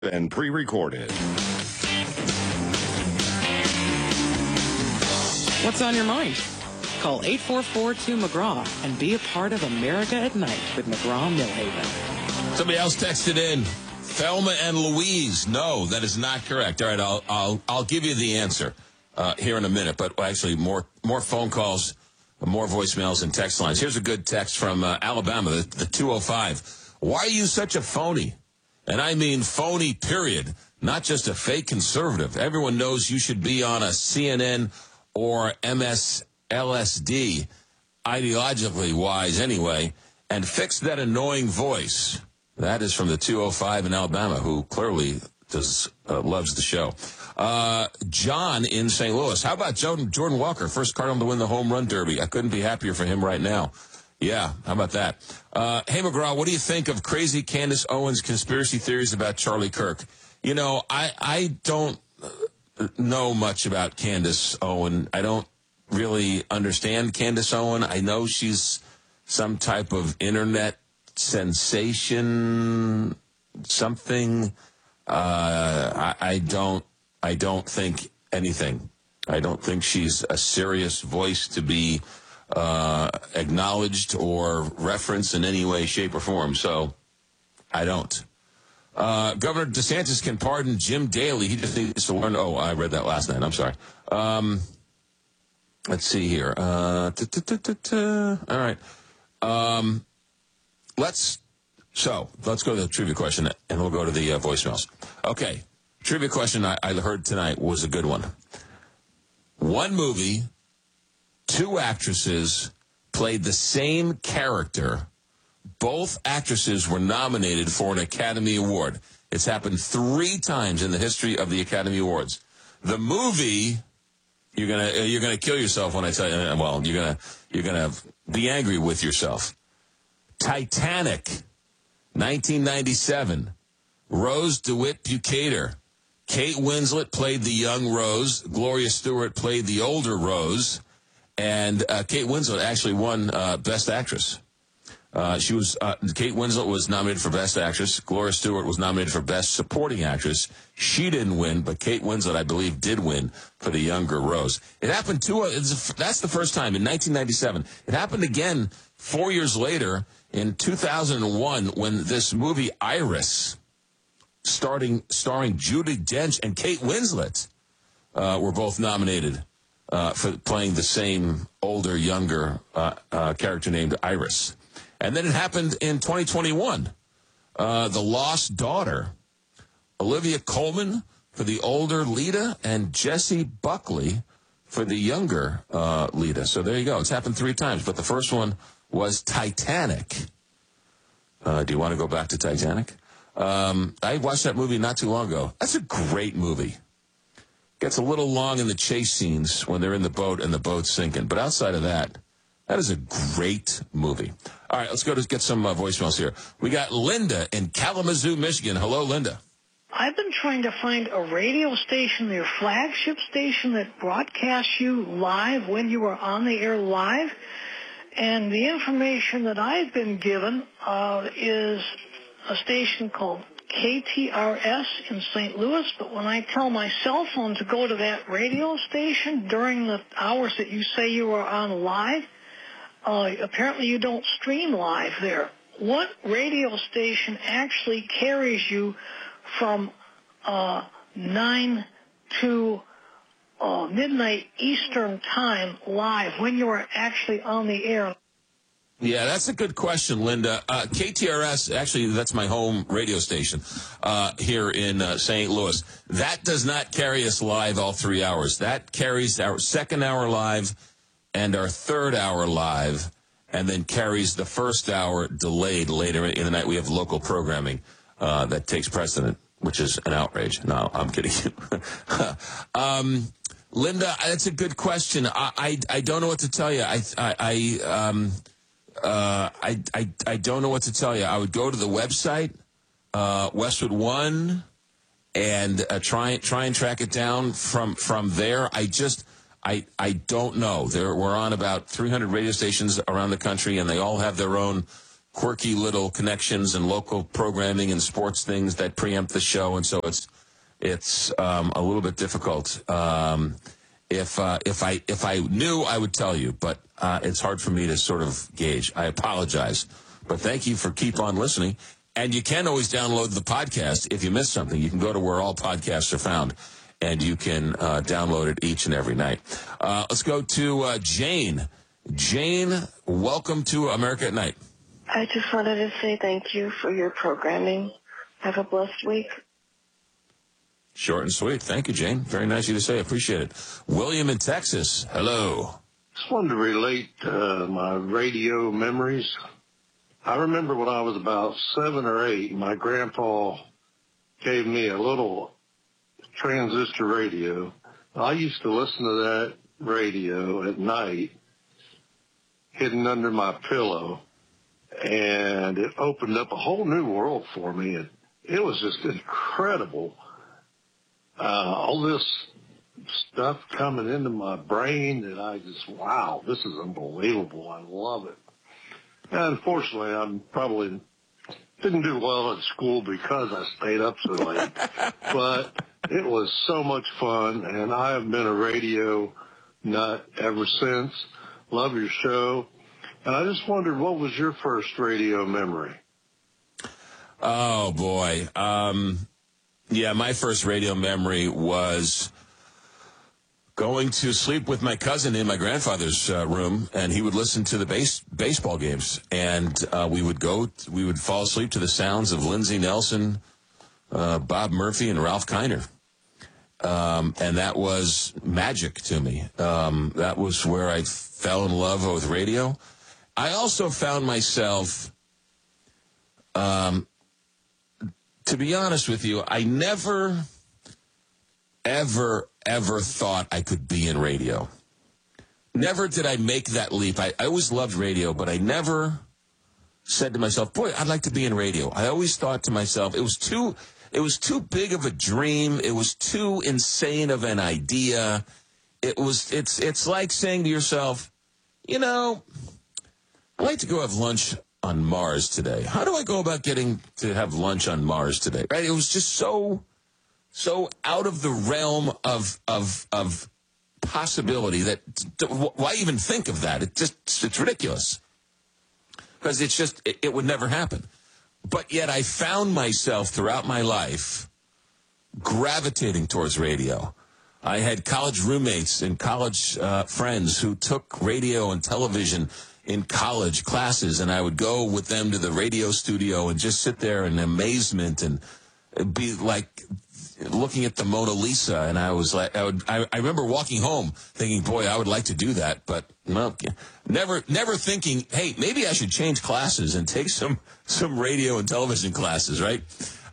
and pre-recorded. What's on your mind? Call 844-2-McGraw and be a part of America at Night with McGraw-Millhaven. Somebody else texted in, Thelma and Louise. No, that is not correct. All right, I'll give you the answer here in a minute, but actually more phone calls, more voicemails and text lines. Here's a good text from Alabama, the 205. Why are you such a phony? And I mean phony, period. Not just a fake conservative. Everyone knows you should be on a CNN or MSLSD, ideologically wise anyway, and fix that annoying voice. That is from the 205 in Alabama, who clearly loves the show. John in St. Louis. How about Jordan Walker, first Cardinal to win the home run derby? I couldn't be happier for him right now. Yeah, how about that? Hey, McGraw, what do you think of crazy Candace Owens conspiracy theories about Charlie Kirk? You know, I don't know much about Candace Owen. I don't really understand Candace Owen. I know she's some type of internet sensation, something. I don't think anything. I don't think she's a serious voice to be acknowledged or referenced in any way, shape, or form. So I don't. Governor DeSantis can pardon Jim Daley. He just needs to learn. Oh, I read that last night. I'm sorry. Let's see here. All right. Let's go to the trivia question, and we'll go to the voicemails. Okay. Trivia question I heard tonight was a good one. One movie, two actresses played the same character. Both actresses were nominated for an Academy Award. It's happened 3 times in the history of the Academy Awards. The movie, you're gonna kill yourself when I tell you. Well, you're gonna be angry with yourself. Titanic, 1997. Rose DeWitt Bukater. Kate Winslet played the young Rose. Gloria Stewart played the older Rose. And Kate Winslet actually won Best Actress. Kate Winslet was nominated for Best Actress. Gloria Stewart was nominated for Best Supporting Actress. She didn't win, but Kate Winslet, I believe, did win for the younger Rose. It happened that's the first time in 1997. It happened again 4 years later in 2001 when this movie Iris, starring Judi Dench and Kate Winslet, were both nominated for playing the same older, younger character named Iris. And then it happened in 2021. The Lost Daughter. Olivia Colman for the older Lita and Jessie Buckley for the younger Lita. So there you go. It's happened 3 times. But the first one was Titanic. Do you want to go back to Titanic? I watched that movie not too long ago. That's a great movie. Gets a little long in the chase scenes when they're in the boat and the boat's sinking. But outside of that, that is a great movie. All right, let's go to get some voicemails here. We got Linda in Kalamazoo, Michigan. Hello, Linda. I've been trying to find a radio station, your flagship station, that broadcasts you live when you are on the air live. And the information that I've been given is a station called KTRS in St. Louis, but when I tell my cell phone to go to that radio station during the hours that you say you are on live, apparently you don't stream live there. What radio station actually carries you from 9 to midnight Eastern time live when you are actually on the air? Yeah, that's a good question, Linda. KTRS, actually, that's my home radio station here in St. Louis. That does not carry us live all 3 hours. That carries our second hour live and our third hour live, and then carries the first hour delayed later in the night. We have local programming that takes precedent, which is an outrage. No, I'm kidding you. Linda, that's a good question. I don't know what to tell you. I don't know what to tell you. I would go to the website, Westwood One, and try and track it down from there. I don't know. We're on about 300 radio stations around the country, and they all have their own quirky little connections and local programming and sports things that preempt the show, and so it's a little bit difficult. If I knew, I would tell you, but it's hard for me to sort of gauge. I apologize, but thank you for keep on listening. And you can always download the podcast if you missed something. You can go to where all podcasts are found, and you can download it each and every night. Let's go to Jane. Jane, welcome to America at Night. I just wanted to say thank you for your programming. Have a blessed week. Short and sweet. Thank you, Jane. Very nice of you to say. Appreciate it. William in Texas. Hello. Just wanted to relate my radio memories. I remember when I was about 7 or 8, my grandpa gave me a little transistor radio. I used to listen to that radio at night, hidden under my pillow, and it opened up a whole new world for me. And it was just incredible. All this stuff coming into my brain that I just, wow, this is unbelievable. I love it. And unfortunately, I probably didn't do well at school because I stayed up so late. But it was so much fun, and I have been a radio nut ever since. Love your show. And I just wondered, what was your first radio memory? Oh, boy. Yeah, my first radio memory was going to sleep with my cousin in my grandfather's room, and he would listen to the baseball games. And we would fall asleep to the sounds of Lindsey Nelson, Bob Murphy, and Ralph Kiner. And that was magic to me. That was where I fell in love with radio. I also found myself, to be honest with you, I never, ever thought I could be in radio. Never did I make that leap. I always loved radio, but I never said to myself, boy, I'd like to be in radio. I always thought to myself, it was too big of a dream. It was too insane of an idea. It's like saying to yourself, you know, I'd like to go have lunch on Mars today. How do I go about getting to have lunch on Mars today? Right? It was just so out of the realm of possibility that why even think of that? It's ridiculous, because it would never happen. But yet I found myself throughout my life gravitating towards radio. I had college roommates and college friends who took radio and television in college classes, and I would go with them to the radio studio and just sit there in amazement and be like looking at the Mona Lisa. And I was like, I remember walking home thinking, boy, I would like to do that, but no, never thinking, hey, maybe I should change classes and take some radio and television classes, right?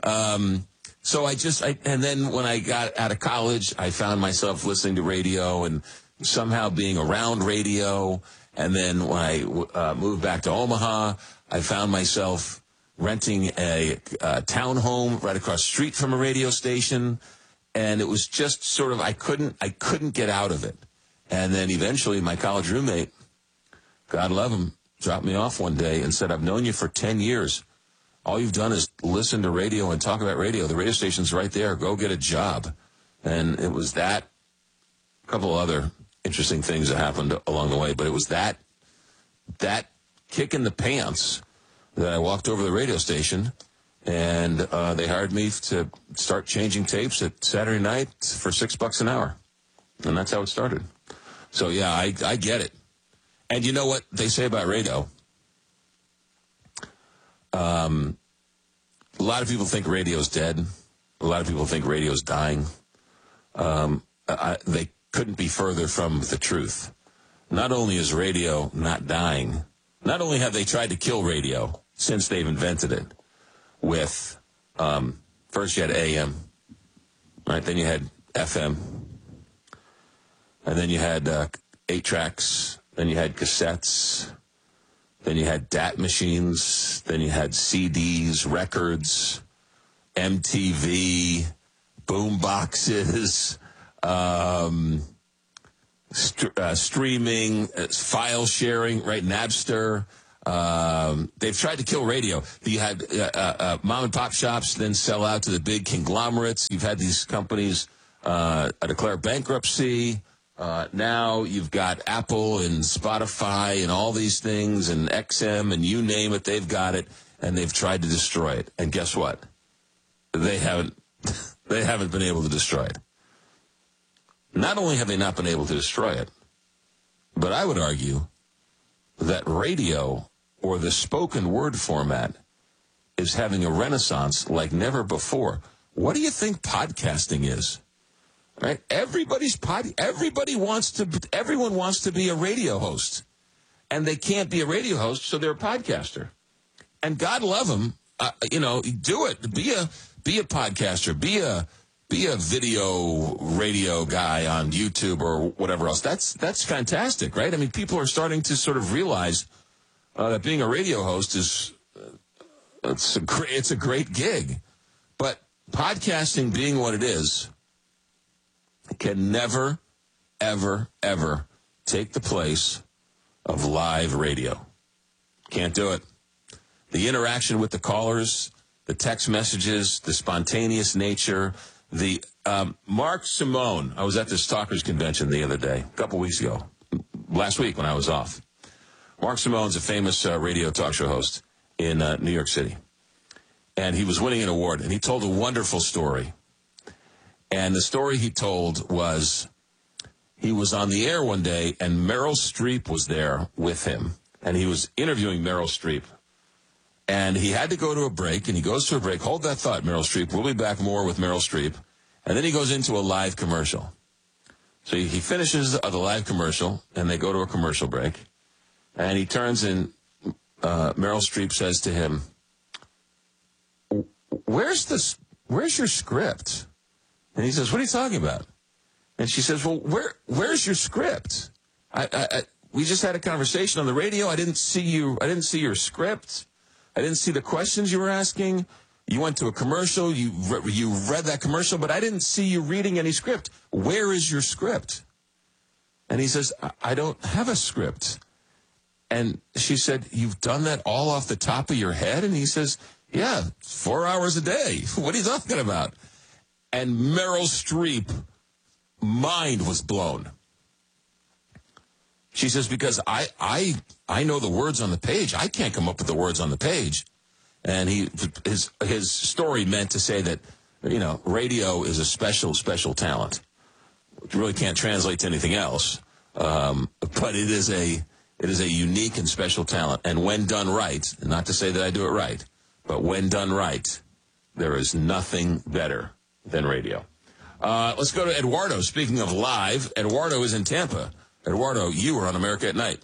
So and then when I got out of college, I found myself listening to radio and somehow being around radio. And then when I moved back to Omaha, I found myself renting a townhome right across the street from a radio station. And it was just sort of, I couldn't get out of it. And then eventually my college roommate, God love him, dropped me off one day and said, I've known you for 10 years. All you've done is listen to radio and talk about radio. The radio station's right there. Go get a job. And it was that, a couple other interesting things that happened along the way, but it was that kick in the pants that I walked over to the radio station, and they hired me to start changing tapes at Saturday night for $6 an hour. And that's how it started. So, yeah, I get it. And you know what they say about radio? A lot of people think radio's dead. A lot of people think radio's dying. They couldn't be further from the truth. Not only is radio not dying, not only have they tried to kill radio since they've invented it with, first you had AM, right? Then you had FM. And then you had 8-tracks. Then you had cassettes. Then you had DAT machines. Then you had CDs, records, MTV, boom boxes, streaming, file sharing, right? Napster, They've tried to kill radio. You had mom and pop shops then sell out to the big conglomerates. You've had these companies declare bankruptcy. Now you've got Apple and Spotify and all these things and XM and you name it. They've got it, and they've tried to destroy it. And guess what? They haven't been able to destroy it. Not only have they not been able to destroy it, but I would argue that radio or the spoken word format is having a renaissance like never before. What do you think podcasting is? Right? Everyone wants to be a radio host, and they can't be a radio host, so they're a podcaster. And God love them, do it. Be a podcaster. Be a video radio guy on YouTube or whatever else. That's fantastic, right? I mean, people are starting to sort of realize that being a radio host is it's a great gig, but podcasting being what it is can never, ever, ever take the place of live radio. Can't do it. The interaction with the callers, the text messages, the spontaneous nature, the Mark Simone. I was at this Talkers Convention the other day, a couple weeks ago, last week when I was off. Mark Simone's a famous radio talk show host in New York City. And he was winning an award, and he told a wonderful story. And the story he told was he was on the air one day, and Meryl Streep was there with him. And he was interviewing Meryl Streep. And he had to go to a break, and he goes to a break. Hold that thought, Meryl Streep. We'll be back more with Meryl Streep. And then he goes into a live commercial. So he finishes the live commercial, and they go to a commercial break. And he turns, and Meryl Streep says to him, where's your script? And he says, what are you talking about? And she says, well, where's your script? We just had a conversation on the radio. I didn't see your script. I didn't see the questions you were asking. You went to a commercial. You read that commercial, but I didn't see you reading any script. Where is your script? And he says, I don't have a script. And she said, you've done that all off the top of your head? And he says, yeah, 4 hours a day. What are you talking about? And Meryl Streep, mind was blown. She says, because I know the words on the page. I can't come up with the words on the page. And his story meant to say that, radio is a special talent. It really can't translate to anything else. But it is a unique and special talent. And when done right, not to say that I do it right, but when done right, there is nothing better than radio. Let's go to Eduardo. Speaking of live, Eduardo is in Tampa. Eduardo, you were on America at Night.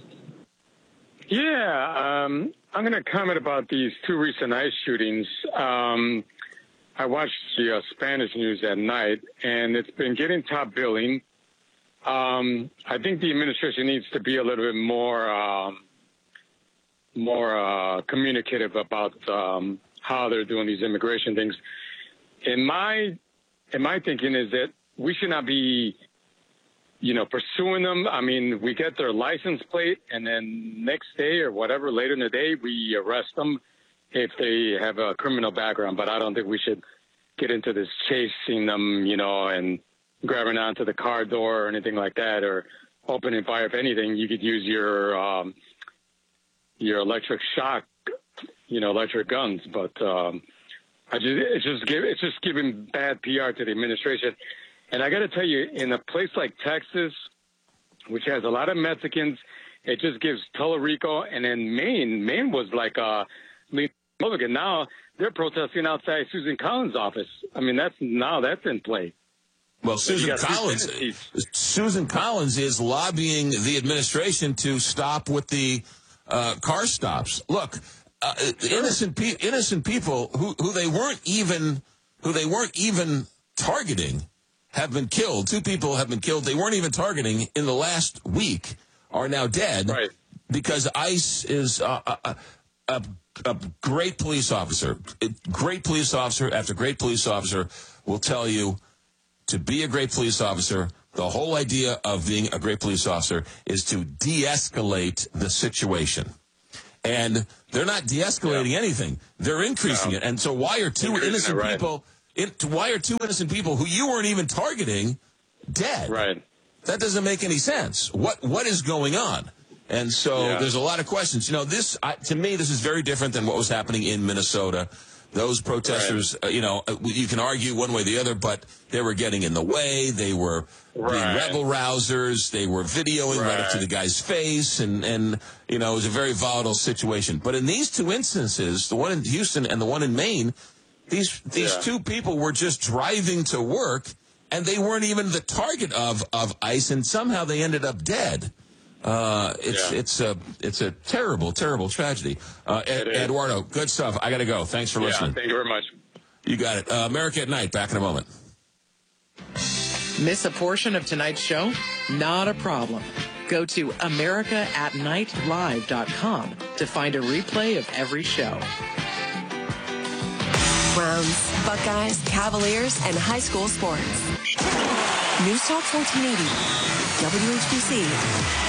Yeah, I'm going to comment about these two recent ICE shootings. I watched the Spanish news at night, and it's been getting top billing. I think the administration needs to be a little bit more communicative about how they're doing these immigration things. In my thinking is that we should not be, pursuing them. I mean, we get their license plate, and then next day or whatever, later in the day, we arrest them if they have a criminal background. But I don't think we should get into this chasing them, and grabbing onto the car door or anything like that, or opening fire. If anything, you could use your electric shock, electric guns. But it's just giving bad PR to the administration. And I got to tell you, in a place like Texas, which has a lot of Mexicans, it just gives Tellurico. And then Maine was like Republican. Now they're protesting outside Susan Collins' office. I mean, that's in play. Well, Susan Collins is lobbying the administration to stop with the car stops. Look, innocent people who they weren't even targeting have been killed. 2 people have been killed. They weren't even targeting in the last week are now dead. Right. Because ICE is a great police officer. Great police officer after great police officer will tell you to be a great police officer. The whole idea of being a great police officer is to de-escalate the situation. And they're not de-escalating anything. They're increasing it. And so why are two innocent people, who you weren't even targeting dead? Right. That doesn't make any sense. What is going on? And so there's a lot of questions. To me, this is very different than what was happening in Minnesota. Those protesters, you can argue one way or the other, but they were getting in the way. They were being rebel rousers. They were videoing right up to the guy's face. And it was a very volatile situation. But in these two instances, the one in Houston and the one in Maine, these two people were just driving to work, and they weren't even the target of ICE, and somehow they ended up dead. It's a terrible, terrible tragedy. Eduardo, good stuff. I got to go. Thanks for listening. Thank you very much. You got it. America at Night. Back in a moment. Miss a portion of tonight's show? Not a problem. Go to AmericaAtNightLive.com to find a replay of every show. Browns, Buckeyes, Cavaliers, and high school sports. News Talk 1480, WHBC.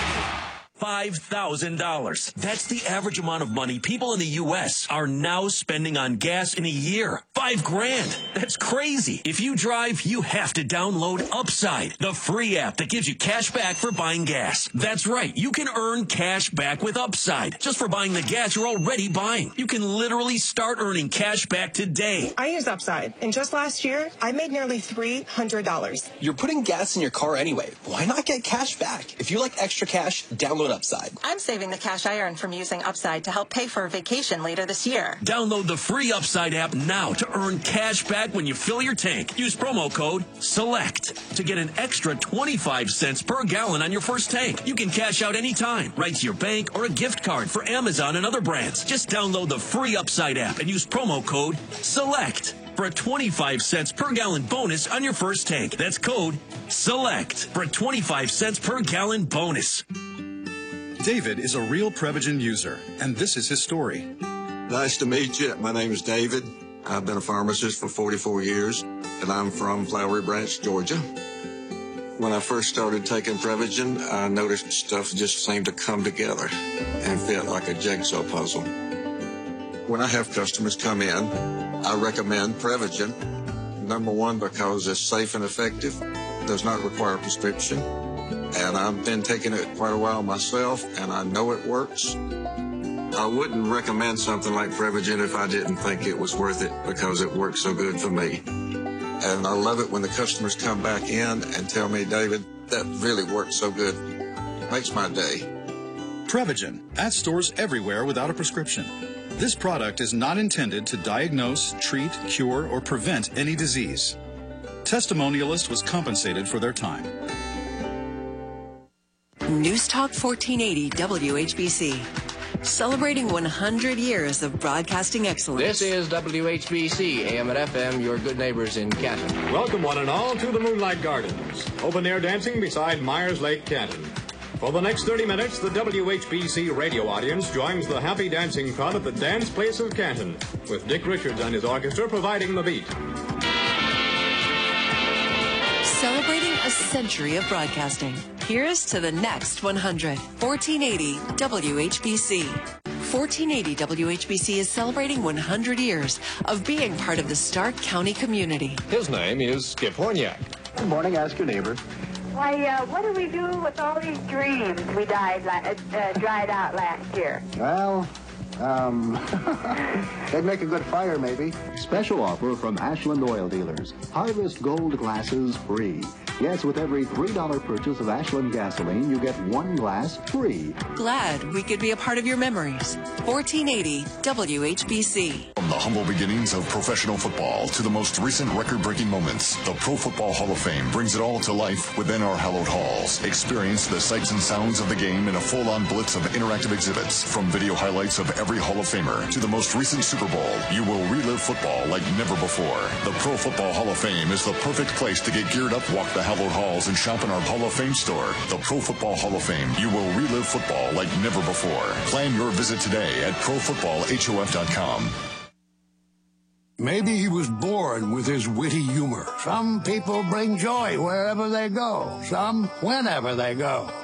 $5,000. That's the average amount of money people in the U.S. are now spending on gas in a year. $5,000. That's crazy. If you drive, you have to download Upside, the free app that gives you cash back for buying gas. That's right. You can earn cash back with Upside just for buying the gas you're already buying. You can literally start earning cash back today. I use Upside, and just last year, I made nearly $300. You're putting gas in your car anyway. Why not get cash back? If you like extra cash, download Upside. I'm saving the cash I earn from using Upside to help pay for a vacation later this year. Download the free Upside app now to earn cash back when you fill your tank. Use promo code SELECT to get an extra 25 cents per gallon on your first tank. You can cash out anytime, right to your bank or a gift card for Amazon and other brands. Just download the free Upside app and use promo code SELECT for a 25 cents per gallon bonus on your first tank. That's code SELECT for a 25 cents per gallon bonus. David is a real Prevagen user, and this is his story. Nice to meet you. My name is David. I've been a pharmacist for 44 years, and I'm from Flowery Branch, Georgia. When I first started taking Prevagen, I noticed stuff just seemed to come together and fit like a jigsaw puzzle. When I have customers come in, I recommend Prevagen. Number one, because it's safe and effective, does not require a prescription. And I've been taking it quite a while myself, and I know it works. I wouldn't recommend something like Prevagen if I didn't think it was worth it, because it works so good for me. And I love it when the customers come back in and tell me, David, that really worked so good. Makes my day. Prevagen, at stores everywhere without a prescription. This product is not intended to diagnose, treat, cure, or prevent any disease. Testimonialist was compensated for their time. News Talk 1480 WHBC. Celebrating 100 years of broadcasting excellence. This is WHBC, AM and FM, your good neighbors in Canton. Welcome one and all to the Moonlight Gardens. Open air dancing beside Myers Lake, Canton. For the next 30 minutes, the WHBC radio audience joins the happy dancing crowd at the Dance Place of Canton, with Dick Richards and his orchestra providing the beat. Celebrating a century of broadcasting. Here's to the next 100. 1480 WHBC. 1480 WHBC is celebrating 100 years of being part of the Stark County community. His name is Skip Horniak. Good morning. Ask your neighbor. Why, what do we do with all these dreams we dried out last year? Well, they'd make a good fire, maybe. Special offer from Ashland Oil Dealers. Harvest Gold glasses free. Yes, with every $3 purchase of Ashland gasoline, you get one glass free. Glad we could be a part of your memories. 1480 WHBC. From the humble beginnings of professional football to the most recent record-breaking moments, the Pro Football Hall of Fame brings it all to life within our hallowed halls. Experience the sights and sounds of the game in a full-on blitz of interactive exhibits. From video highlights of every Hall of Famer to the most recent Super Bowl, you will relive football like never before. The Pro Football Hall of Fame is the perfect place to get geared up, walk the hallowed halls, and shop in our Hall of Fame store. The Pro Football Hall of Fame. You will relive football like never before. Plan your visit today at ProFootballHOF.com. Maybe he was born with his witty humor. Some people bring joy wherever they go, some whenever they go.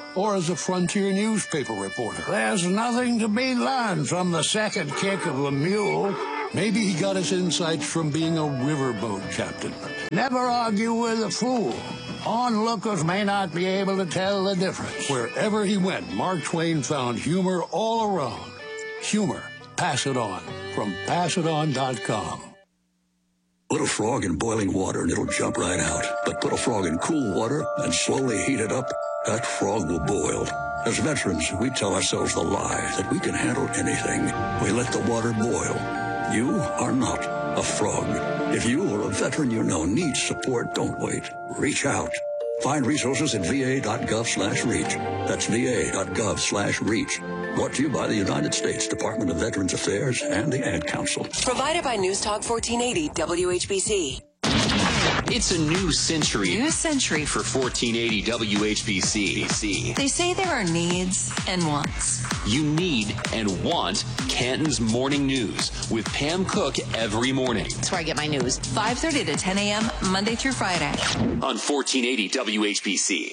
or as a frontier newspaper reporter. There's nothing to be learned from the second kick of a mule. Maybe he got his insights from being a riverboat captain. Never argue with a fool. Onlookers may not be able to tell the difference. Wherever he went, Mark Twain found humor all around. Humor. Pass it on. From passiton.com. Put a frog in boiling water and it'll jump right out. But put a frog in cool water and slowly heat it up, that frog will boil. As veterans, we tell ourselves the lie that we can handle anything. We let the water boil. You are not a frog. If you or a veteran you know needs support, don't wait. Reach out. Find resources at va.gov/reach. That's va.gov/reach. Brought to you by the United States Department of Veterans Affairs and the Ad Council. Provided by News Talk 1480 WHBC. It's a new century. New century for 1480 WHBC. They say there are needs and wants. You need and want Canton's Morning News with Pam Cook every morning. That's where I get my news. 5:30 to 10 a.m. Monday through Friday. On 1480 WHBC.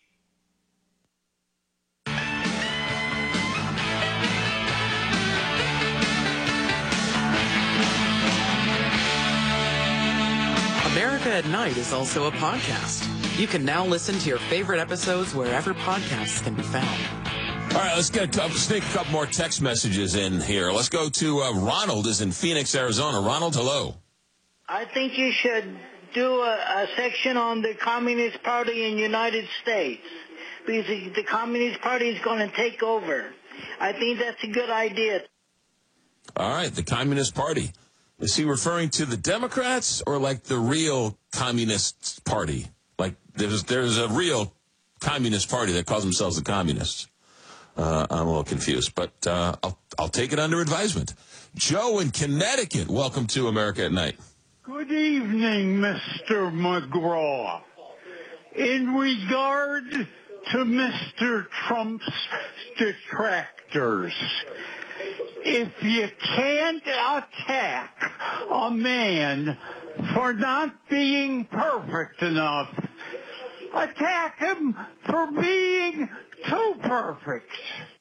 America at Night is also a podcast. You can now listen to your favorite episodes wherever podcasts can be found. All right, let's sneak a couple more text messages in here. Let's go to Ronald is in Phoenix, Arizona. Ronald, hello. I think you should do a section on the Communist Party in the United States, because the Communist Party is going to take over. I think that's a good idea. All right, the Communist Party. Is he referring to the Democrats or like the real Communist Party? Like there's a real Communist Party that calls themselves the Communists. I'm a little confused, but I'll take it under advisement. Joe in Connecticut, welcome to America at Night. Good evening, Mr. McGraw. In regard to Mr. Trump's detractors, if you can't attack a man for not being perfect enough, attack him for being too perfect.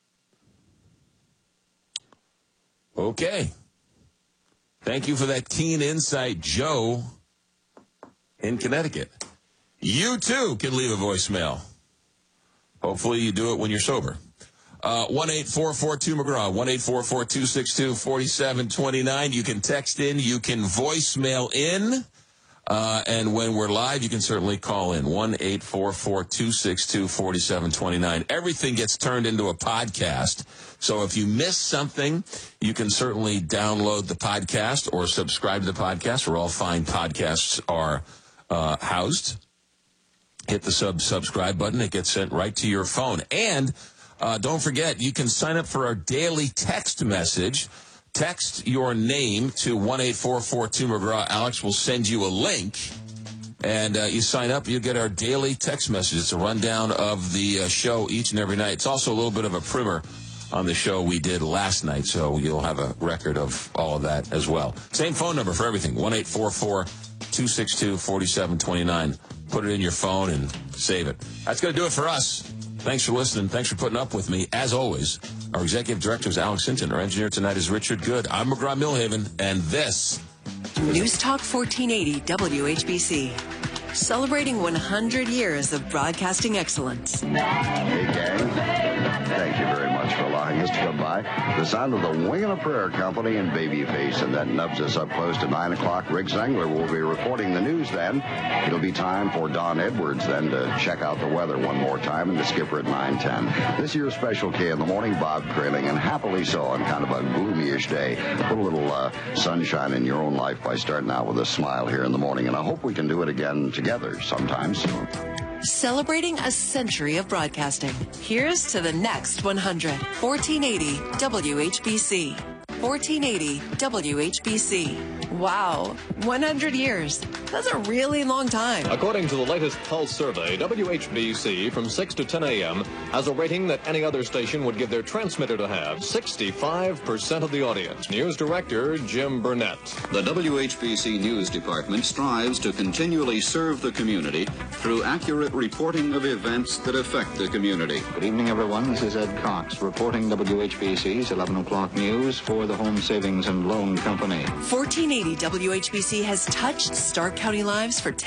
Okay. Thank you for that keen insight, Joe in Connecticut. You, too, can leave a voicemail. Hopefully you do it when you're sober. 1-844-2-McGraw, 1-844-262-4729. You can text in, you can voicemail in, and when we're live, you can certainly call in, 1-844-262-4729. Everything gets turned into a podcast, so if you miss something, you can certainly download the podcast or subscribe to the podcast, where all fine podcasts are housed. Hit the subscribe button. It gets sent right to your phone. And don't forget, you can sign up for our daily text message. Text your name to 1-844-2-McGraw. Alex will send you a link, and you sign up, you get our daily text message. It's a rundown of the show each and every night. It's also a little bit of a primer on the show we did last night, so you'll have a record of all of that as well. Same phone number for everything, 1-844-262-4729. Put it in your phone and save it. That's going to do it for us. Thanks for listening. Thanks for putting up with me. As always, our executive director is Alex Hinton. Our engineer tonight is Richard Good. I'm McGraw Millhaven, and this... News Talk 1480 WHBC. Celebrating 100 years of broadcasting excellence. Hey, gang. Thank you very much for allowing us to come by. The sound of the Wing and a Prayer Company and Babyface, and that nubs us up close to 9 o'clock. Rick Zengler will be reporting the news then. It'll be time for Don Edwards then to check out the weather one more time, and the skipper at 9:10. This year's Special K in the morning, Bob trailing, and happily so on kind of a gloomy-ish day. Put a little sunshine in your own life by starting out with a smile here in the morning, and I hope we can do it again together sometime soon. Celebrating a century of broadcasting. Here's to the next 100. 1480 WHBC. 1480 WHBC. Wow, 100 years. That's a really long time. According to the latest Pulse survey, WHBC from 6 to 10 a.m. has a rating that any other station would give their transmitter to have. 65% of the audience. News Director Jim Burnett. The WHBC News Department strives to continually serve the community through accurate reporting of events that affect the community. Good evening, everyone. This is Ed Cox reporting WHBC's 11 o'clock news for the Home Savings and Loan Company. 1480 WHBC has touched Stark County lives for